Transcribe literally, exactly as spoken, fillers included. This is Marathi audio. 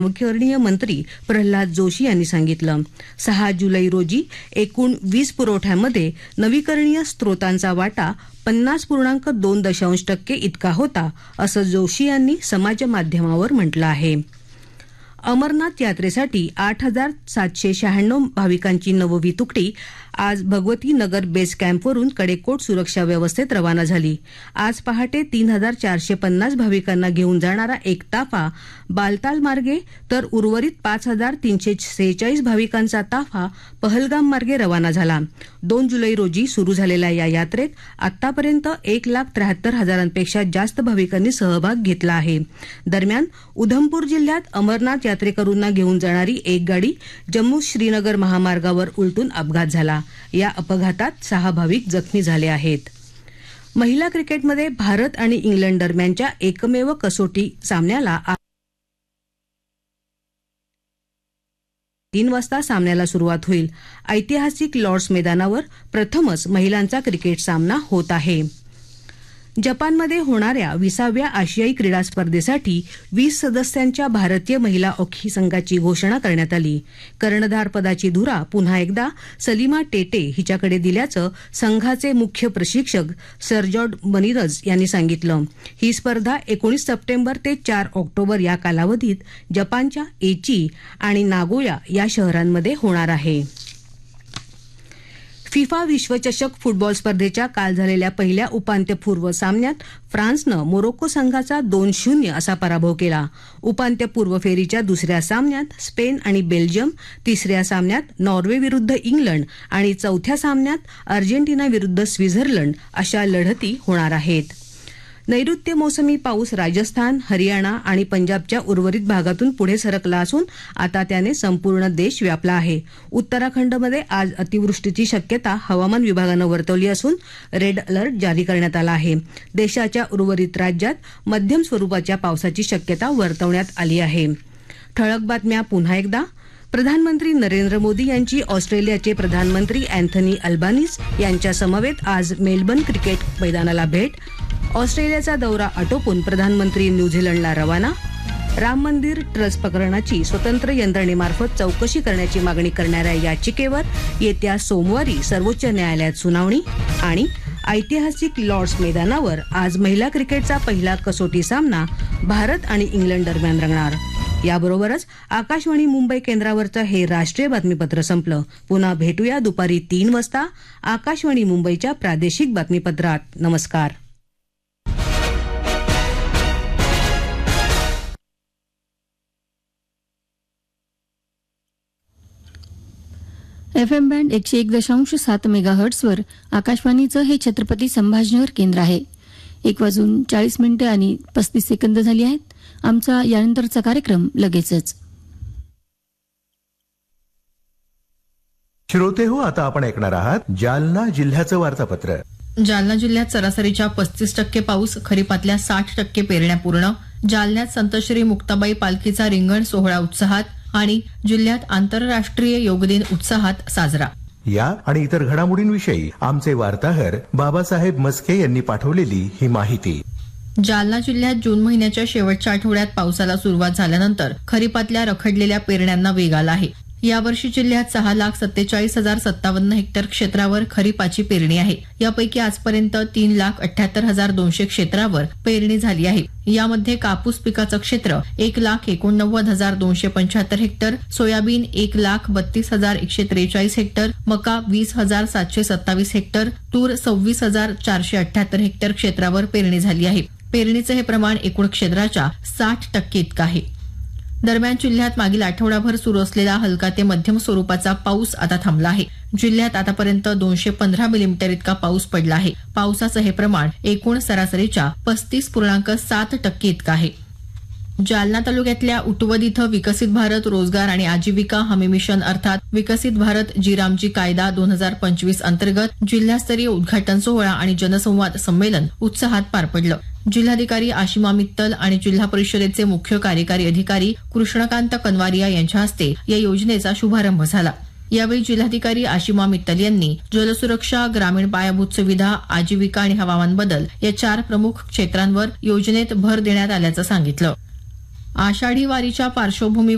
मुख्यवर्णीय मंत्री प्रल्हाद जोशी यांनी सांगितलं. सहा जुलै रोजी एकूण वीज पुरवठ्यामध्ये नवीकरणीय स्रोतांचा वाटा पन्नास पूर्णांक दोन दशांश टक्के इतका होता, असं जोशी यांनी समाज माध्यमावर म्हटलं आहे. अमरनाथ यात्रेसाठी आठ हजार सातशे शहाण्णव भाविकांची नववी तुकडी आज भगवती नगर बेस कॅम्पवरून कडेकोट सुरक्षा व्यवस्थेत रवाना झाली. आज पहाटे तीन हजार चारशे पन्नास भाविकांना घेऊन जाणारा एक ताफा बालताल मार्गे तर उर्वरित पाच हजार तीनशे सेहेचाळीस भाविकांचा ताफा पहलगाम मार्गे रवाना झाला. दोन जुलै रोजी सुरू झालेल्या या यात्रेत आतापर्यंत एक लाख त्र्याहत्तर हजारांपेक्षा जास्त भाविकांनी सहभाग घेतला आहे. दरम्यान उधमपूर जिल्ह्यात अमरनाथ यात्रेकरूंना घेऊन जाणारी एक गाडी जम्मू श्रीनगर महामार्गावर उलटून अपघात झाला. या अपघातात सहा भाविक जखमी झाले आहेत. महिला क्रिकेटमध्ये भारत आणि इंग्लंड दरम्यानच्या एकमेव कसोटी सामन्याला तीन वाजता सामन्याला सुरुवात होईल. ऐतिहासिक लॉर्ड्स मैदानावर प्रथमच महिलांचा क्रिकेट सामना होत आहे. जपानमध्ये होणाऱ्या विसाव्या आशियाई क्रीडा स्पर्धेसाठी वीस सदस्यांच्या भारतीय महिला हॉकी संघाची घोषणा करण्यात आली. कर्णधार पदाची धुरा पुन्हा एकदा सलीमा टेटे हिच्याकडे दिल्याचं संघाचे मुख्य प्रशिक्षक सरजॉर्ज मनिरज यांनी सांगितलं. ही स्पर्धा एकोणीस सप्टेंबर ते चार ऑक्टोबर या कालावधीत जपानच्या एची आणि नागोया या शहरांमध्ये होणार आहे. फिफा विश्वचषक फुटबॉल स्पर्धेच्या काल झालेल्या पहिल्या उपांत्यपूर्व सामन्यात फ्रान्सनं मोरोक्को संघाचा दोन शून्य असा पराभव केला. उपांत्यपूर्व फेरीच्या दुसऱ्या सामन्यात स्पेन आणि बेल्जियम, तिसऱ्या सामन्यात नॉर्वे विरुद्ध इंग्लंड आणि चौथ्या सामन्यात अर्जेंटिना विरुद्ध स्वित्झर्लंड अशा लढती होणार आहेत. नैऋत्य मोसमी पाऊस राजस्थान, हरियाणा आणि पंजाबच्या उर्वरित भागातून पुढे सरकला असून आता त्याने संपूर्ण देश व्यापला आहे. उत्तराखंडमध्ये आज अतिवृष्टीची शक्यता हवामान विभागानं वर्तवली असून रेड अलर्ट जारी करण्यात आला आहे. देशाच्या उर्वरित राज्यात मध्यम स्वरूपाच्या पावसाची शक्यता वर्तवण्यात आली आहे. ठळक बातम्या पुन्हा एकदा. प्रधानमंत्री नरेंद्र मोदी यांची ऑस्ट्रेलियाचे प्रधानमंत्री अँथनी अल्बानीज यांच्या समवेत आज मेलबर्न क्रिकेट मैदानाला भेट. ऑस्ट्रेलियाचा दौरा आटोपून प्रधानमंत्री न्यूझीलंडला रवाना. राम मंदिर ट्रस्ट प्रकरणाची स्वतंत्र यंत्रणेमार्फत चौकशी करण्याची मागणी करणाऱ्या याचिकेवर येत्या सोमवारी सर्वोच्च न्यायालयात सुनावणी. आणि ऐतिहासिक लॉर्ड्स मैदानावर आज महिला क्रिकेटचा पहिला कसोटी सामना भारत आणि इंग्लंड दरम्यान रंगणार. याबरोबरच आकाशवाणी मुंबई केंद्रावरचं हे राष्ट्रीय बातमीपत्र संपलं. पुन्हा भेटूया दुपारी तीन वाजता आकाशवाणी मुंबईच्या प्रादेशिक बातमीपत्रात. नमस्कार. एफ एम बँड एकशे एक दशांश सात मेगाहर्ट्सवर आकाशवाणीचं हे छत्रपती संभाजीनगर केंद्र आहे. एक वाजून चाळीस मिनिटं आणि पस्तीस सेकंद झाली आहेत. आमचा यानंतरचा कार्यक्रम लगेचच. श्रोते हो, आता आपण ऐकणार आहात जालना जिल्ह्याचं वार्तापत्र. जालना जिल्ह्यात सरासरीच्या पस्तीस टक्के पाऊस, खरीपातल्या साठ टक्के पेरण्या पूर्ण. जालन्यात संत श्री मुक्ताबाई पालखीचा रिंगण सोहळा उत्साहात आणि जिल्ह्यात आंतरराष्ट्रीय योग दिन उत्साहात साजरा. या आणि इतर घडामोडींविषयी आमचे वार्ताहर बाबासाहेब मस्के यांनी पाठवलेली ही माहिती. जालना जिल्ह्यात जून महिन्याच्या शेवटच्या आठवड्यात पावसाला सुरुवात झाल्यानंतर खरीपातल्या रखडलेल्या पेरण्यांना वेग आला आहे. यावर्षी जिल्ह्यात सहा लाख सत्तेचाळीस हजार सत्तावन्न हेक्टर क्षेत्रावर खरीपाची पेरणी आहे. यापैकी आजपर्यंत तीन लाख अठ्याहत्तर हजार दोनशे क्षेत्रावर पेरणी झाली आहे. यामध्ये कापूस पिकाचं क्षेत्र एक लाख एकोणनव्वद हजार दोनशे पंच्याहत्तर हेक्टर, सोयाबीन एक लाख बत्तीस हजार एकशे त्रेचाळीस हेक्टर, मका वीस हजार सातशे सत्तावीस हेक्टर, तूर सव्वीस हजार चारशे अठ्याहत्तर हेक्टर क्षेत्रावर पेरणी झाली आहे. पेरणीचं हे प्रमाण एकूण क्षेत्राच्या साठ टक्के इतकं आहे. दरम्यान जिल्ह्यात मागील आठवडाभर सुरू असलेला हलका ते मध्यम स्वरूपाचा पाऊस आता थांबला आहे. जिल्ह्यात आतापर्यंत दोनशे पंधरा मिलीमीटर इतका पाऊस पडला आहे. पावसाचं हे प्रमाण एकूण सरासरीच्या पस्तीस पूर्णांक सात टक्के इतकं आहे. जालना तालुक्यातल्या उटवद इथं विकसित भारत रोजगार आणि आजीविका हमी मिशन अर्थात विकसित भारत जीरामजी कायदा दोन हजार पंचवीस अंतर्गत जिल्हास्तरीय उद्घाटन सोहळा आणि जनसंवाद संमेलन उत्साहात पार पडलं. जिल्हाधिकारी आशिमा मित्तल आणि जिल्हा परिषदेचे मुख्य कार्यकारी अधिकारी कृष्णकांत कनवारिया यांच्या हस्ते या योजनेचा शुभारंभ झाला. यावेळी जिल्हाधिकारी आशिमा मित्तल यांनी जलसुरक्षा, ग्रामीण पायाभूत सुविधा, आजीविका आणि हवामान बदल या चार प्रमुख क्षेत्रांवर योजनेत भर देण्यात आल्याचं सांगितलं. आषाढी वारीच्या पार्श्वभूमीवर